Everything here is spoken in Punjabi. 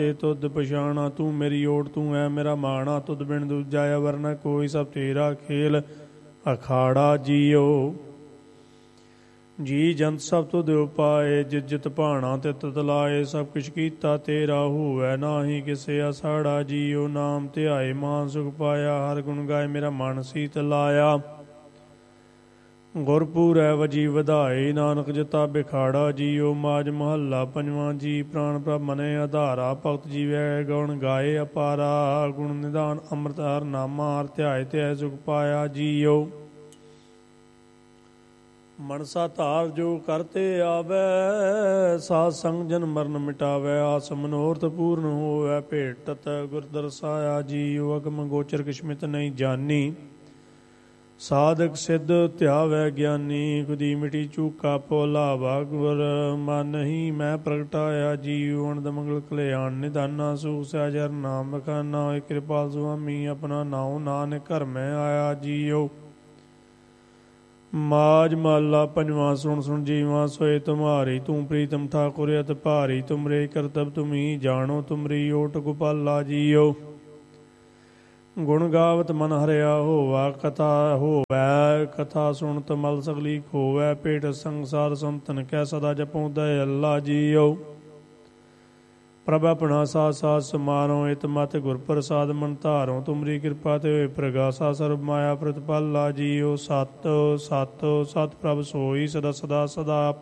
ਤੁਧ ਪਛਾਣਾ ਤੂੰ ਮੇਰੀ ਓਟ ਤੂੰ ਹੈ ਮੇਰਾ ਮਾਣਾ ਤੁਧ ਬਿਨ ਦੂਜਾ ਅਵਰ ਨ ਕੋਈ ਸਭ ਤੇਰਾ ਖੇਲ ਅਖਾੜਾ ਜੀਓ। ਜੀ ਜੰਤ ਸਭ ਤੁਧ ਉਪਾਏ ਜਿਤ ਜਿਤ ਭਾਣਾ ਤਿਤ ਤਲਾਏ ਸਭ ਕੁਛ ਕੀਤਾ ਤੇਰਾ ਹੋਵੈ ਨਾਹੀ ਕਿਸੇ ਅਸਾੜਾ ਜੀਓ। ਨਾਮ ਧਿਆਏ ਮਾਨ ਸੁਖ ਪਾਇਆ ਹਰ ਗੁਣ ਗਾਏ ਮੇਰਾ ਮਨ ਸੀਤ ਲਾਇਆ। ਗੁਰਪੂਰੈ ਵਜੀ ਵਧਾਏ ਨਾਨਕ ਜਤਾ ਬਿਖਾੜਾ ਜੀਓ। ਮਾਜ ਮਹੱਲਾ ਪੰਜਵਾਂ ਜੀ ਪ੍ਰਾਣ ਪ੍ਰਭ ਮਨੇ ਆਧਾਰਾ ਭਗਤ ਜੀਵੈ ਗੁਣ ਗਾਏ ਅਪਾਰਾ। ਗੁਣ ਨਿਧਾਨ ਅੰਮ੍ਰਿਤ ਹਰ ਨਾਮਾ ਹਰ ਧਿਆਏ ਧਿਆਏ ਸੁਖ ਪਾਇਆ ਜੀਓ। ਮਨਸਾ ਧਾਰ ਜੋ ਕਰਤੇ ਆਵੈ ਸਾਧ ਸੰਗ ਜਨ ਮਰਨ ਮਿਟਾਵੈ। ਆਸ ਮਨੋਰਥ ਪੂਰਨ ਹੋਵੈ ਭੇਟਤ ਗੁਰ ਦਰਸਾਇਆ ਜੀਓ। ਅਗਮ ਗੋਚਰ ਕਿਸ਼ਮਿਤ ਨਹੀਂ ਜਾਨੀ ਸਾਧਕ ਸਿੱਧ ਧਿਆਵੈ ਗਿਆਨੀ। ਗੁਦੀ ਮਿਟੀ ਚੂਕਾ ਭੁਲਾਵਾ ਗੁਰ ਮਨ ਹੀ ਮੈਂ ਪ੍ਰਗਟਾਇਆ ਜੀਓ। ਅਨੰਦ ਮੰਗਲ ਕਲਿਆਣ ਨਿਧਾਨਾ ਸੁਖ ਸਹਿਜ ਹਰਿ ਨਾਮ ਬਖਾਨਾ। ਹੋਇ ਕਿਰਪਾਲ ਸੁਆਮੀ ਆਪਣਾ ਨਾਉ ਨਾਨਕ ਘਰ ਮੈਂ ਆਇਆ ਜੀਓ। ਮਾਜ ਮਹੱਲਾ ਪੰਜਵਾਂ ਸੁਣ ਸੁਣ ਜੀਵਾਂ ਸੋਏ ਤੁਮਹਾਰੀ ਤੂੰ ਪ੍ਰੀਤਮ ਠਾਕੁਰ ਅਤ ਭਾਰੀ। ਤੁਮਰੇ ਕਰਤਬ ਤੁਮੀ ਜਾਣੋ ਤੁਮਰੀ ਓਟ ਗੋਪਾਲਾ ਜੀਓ। ਗੁਣ ਗਾਵਤ ਮਨ ਹਰਿਆ ਹੋਵਾ ਕਥਾ ਹੋਵੈ ਕਥਾ ਸੁਣਤ ਮਲ ਸਗਲੀ ਖੋਵੈ। ਭੇਟ ਸੰਸਾਰ ਸੰਤਨ ਕੈ ਸਦਾ ਜਪਉ ਦਇ ਅੱਲਾ ਜੀਓ। ਪ੍ਰਭ ਆਪਣਾ ਸਾਥ ਸਾਥ ਸਮਾਰੋ ਇਤ ਮਤ ਗੁਰ ਪ੍ਰਸਾਦ ਮਨ ਧਾਰੋ। ਤੁਮਰੀ ਕਿਰਪਾ ਤੇ ਹੋਏ ਪ੍ਰਗਾਸਾ ਸਰਬ ਮਾਇਆ ਪ੍ਰਤਪਾਲਾ ਜੀਓ। ਸਤ ਸਤ ਸਤ ਪ੍ਰਭ ਸੋਈ ਸਦਾ ਸਦਾ ਸਦਾ